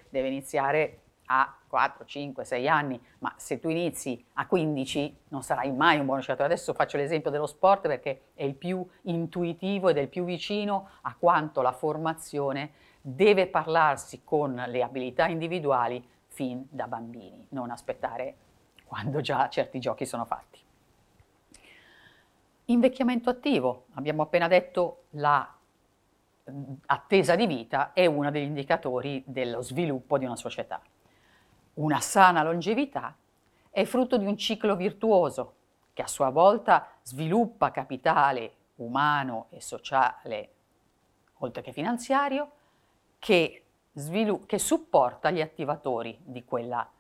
deve iniziare a 4, 5, 6 anni, ma se tu inizi a 15 non sarai mai un buono sciatore. Adesso faccio l'esempio dello sport perché è il più intuitivo ed è il più vicino a quanto la formazione deve parlarsi con le abilità individuali fin da bambini, non aspettare quando già certi giochi sono fatti. Invecchiamento attivo, abbiamo appena detto la attesa di vita è uno degli indicatori dello sviluppo di una società. Una sana longevità è frutto di un ciclo virtuoso che a sua volta sviluppa capitale umano e sociale, oltre che finanziario, che supporta gli attivatori di quella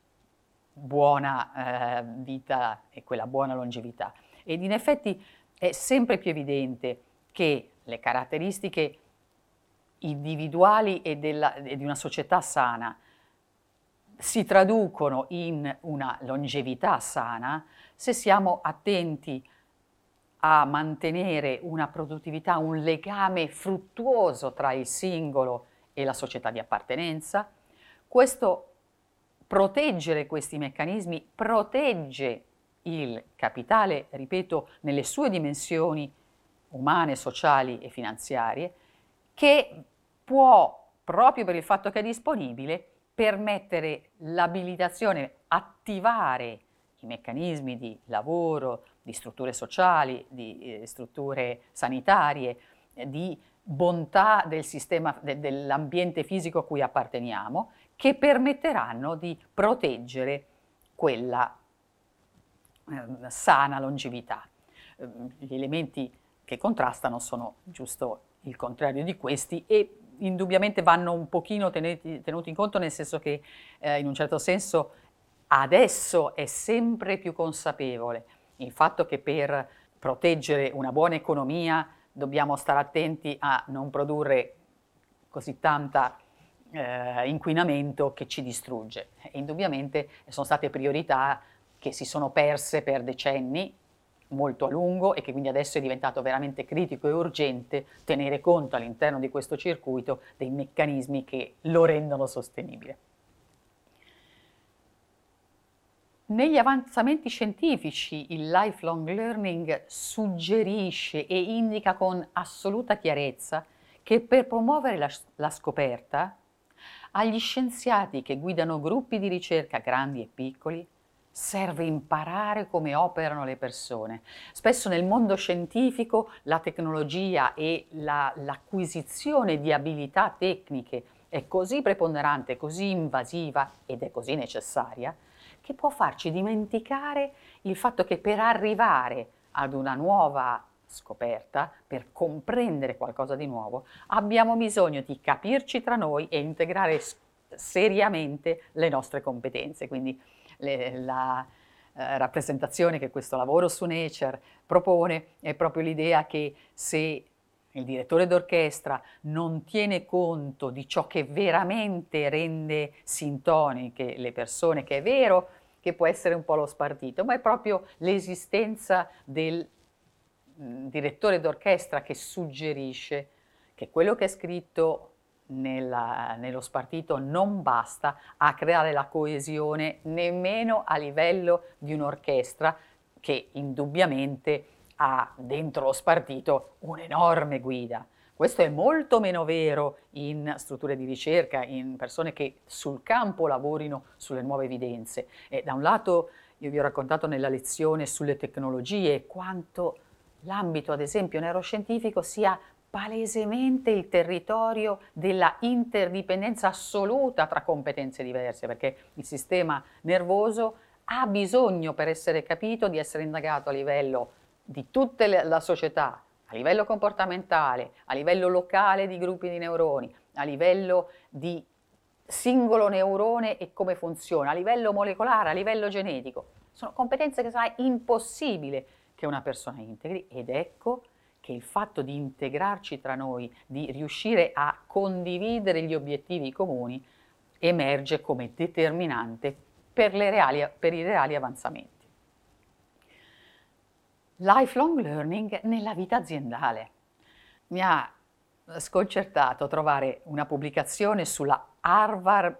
buona vita e quella buona longevità. Ed in effetti è sempre più evidente che le caratteristiche individuali e di una società sana si traducono in una longevità sana se siamo attenti a mantenere una produttività, un legame fruttuoso tra il singolo e la società di appartenenza. Proteggere questi meccanismi protegge il capitale, ripeto, nelle sue dimensioni umane, sociali e finanziarie, che può, proprio per il fatto che è disponibile, permettere l'abilitazione, attivare i meccanismi di lavoro, di strutture sociali, di strutture sanitarie, di bontà del sistema, dell'ambiente fisico a cui apparteniamo, che permetteranno di proteggere quella sana longevità. Gli elementi che contrastano sono giusto il contrario di questi e indubbiamente vanno un pochino tenuti in conto, nel senso che in un certo senso adesso è sempre più consapevole il fatto che per proteggere una buona economia dobbiamo stare attenti a non produrre così tanta inquinamento che ci distrugge. E indubbiamente sono state priorità che si sono perse per decenni, molto a lungo, e che quindi adesso è diventato veramente critico e urgente tenere conto all'interno di questo circuito dei meccanismi che lo rendono sostenibile. Negli avanzamenti scientifici il lifelong learning suggerisce e indica con assoluta chiarezza che per promuovere la scoperta, agli scienziati che guidano gruppi di ricerca grandi e piccoli serve imparare come operano le persone. Spesso nel mondo scientifico la tecnologia e l'acquisizione di abilità tecniche è così preponderante, così invasiva ed è così necessaria, che può farci dimenticare il fatto che per arrivare ad una nuova scoperta, per comprendere qualcosa di nuovo, abbiamo bisogno di capirci tra noi e integrare seriamente le nostre competenze. Quindi la rappresentazione che questo lavoro su Nature propone è proprio l'idea che se il direttore d'orchestra non tiene conto di ciò che veramente rende sintoniche le persone, che è vero che può essere un po' lo spartito, ma è proprio l'esistenza del direttore d'orchestra che suggerisce che quello che è scritto nello spartito non basta a creare la coesione nemmeno a livello di un'orchestra che indubbiamente ha dentro lo spartito un'enorme guida. Questo è molto meno vero in strutture di ricerca, in persone che sul campo lavorino sulle nuove evidenze. E da un lato io vi ho raccontato nella lezione sulle tecnologie quanto l'ambito, ad esempio, neuroscientifico sia palesemente il territorio della interdipendenza assoluta tra competenze diverse, perché il sistema nervoso ha bisogno, per essere capito, di essere indagato a livello di tutta la società, a livello comportamentale, a livello locale di gruppi di neuroni, a livello di singolo neurone e come funziona, a livello molecolare, a livello genetico. Sono competenze che sarà impossibile che una persona integri, ed ecco che il fatto di integrarci tra noi, di riuscire a condividere gli obiettivi comuni, emerge come determinante per i reali avanzamenti. Lifelong learning nella vita aziendale. Mi ha sconcertato trovare una pubblicazione sulla Harvard